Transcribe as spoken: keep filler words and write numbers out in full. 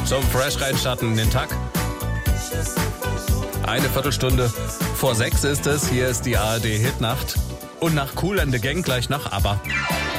Zum Fresh reinstarten in den Tag. Eine Viertelstunde vor sechs ist es. Hier ist die A R D Hitnacht. Und nach Kool and the Gang gleich nach ABBA.